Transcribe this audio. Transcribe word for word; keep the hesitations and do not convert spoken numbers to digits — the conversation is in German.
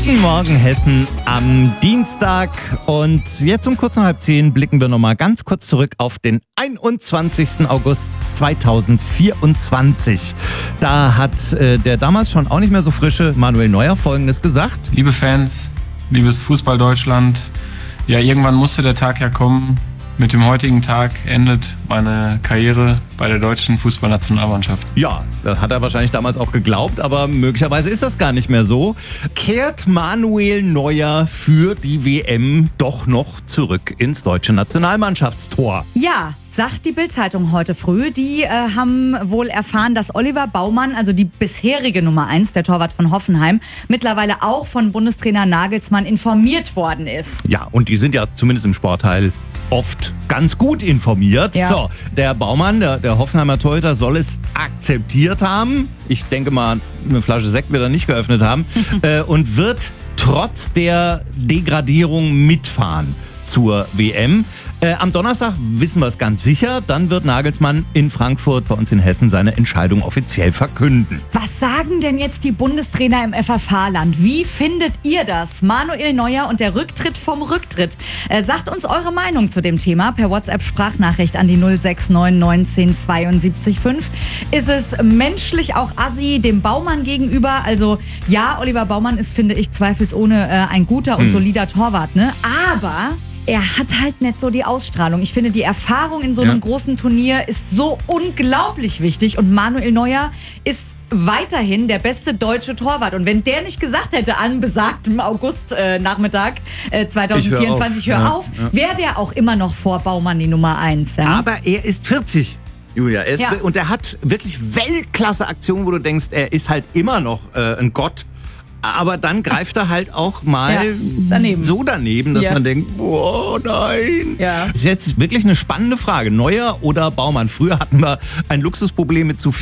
Guten Morgen Hessen am Dienstag und jetzt um kurz nach halb zehn blicken wir nochmal ganz kurz zurück auf den einundzwanzigsten August zweitausendvierundzwanzig. Da hat äh, der damals schon auch nicht mehr so frische Manuel Neuer Folgendes gesagt. Liebe Fans, liebes Fußball-Deutschland, ja, irgendwann musste der Tag ja kommen. Mit dem heutigen Tag endet meine Karriere bei der deutschen Fußballnationalmannschaft. Ja, das hat er wahrscheinlich damals auch geglaubt, aber möglicherweise ist das gar nicht mehr so. Kehrt Manuel Neuer für die W M doch noch zurück ins deutsche Nationalmannschaftstor? Ja, sagt die Bild-Zeitung heute früh. Die äh, haben wohl erfahren, dass Oliver Baumann, also die bisherige Nummer eins, der Torwart von Hoffenheim, mittlerweile auch von Bundestrainer Nagelsmann informiert worden ist. Ja, und die sind ja zumindest im Sportteil oft ganz gut informiert. Ja. So, der Baumann, der, der Hoffenheimer Torhüter, soll es akzeptiert haben. Ich denke mal, eine Flasche Sekt wird er nicht geöffnet haben. äh, und wird trotz der Degradierung mitfahren zur W M. Äh, am Donnerstag wissen wir es ganz sicher. Dann wird Nagelsmann in Frankfurt bei uns in Hessen seine Entscheidung offiziell verkünden. Was sagen denn jetzt die Bundestrainer im F F H-Land? Wie findet ihr das? Manuel Neuer und der Rücktritt vom Rücktritt. Äh, sagt uns eure Meinung zu dem Thema per WhatsApp-Sprachnachricht an die null sechs neun neunzehn zweiundsiebzig fünf. Ist es menschlich auch assi dem Baumann gegenüber? Also ja, Oliver Baumann ist, finde ich, zweifelsohne äh, ein guter und hm. solider Torwart, ne? Aber er hat halt nicht so die Ausstrahlung. Ich finde, die Erfahrung in so einem Ja. großen Turnier ist so unglaublich wichtig. Und Manuel Neuer ist weiterhin der beste deutsche Torwart. Und wenn der nicht gesagt hätte an besagtem August-Nachmittag äh, zweitausendvierundzwanzig, hör auf, Ja, ja. wäre der auch immer noch vor Baumann die Nummer eins. Ja? Aber er ist vierzig. Julia, er ist, Ja. und er hat wirklich Weltklasse-Aktionen, wo du denkst, er ist halt immer noch äh, ein Gott. Aber dann greift er halt auch mal Ja, daneben. so daneben, dass Ja. man denkt, oh nein. Ja. Das ist jetzt wirklich eine spannende Frage. Neuer oder Baumann? Früher hatten wir ein Luxusproblem mit zu viel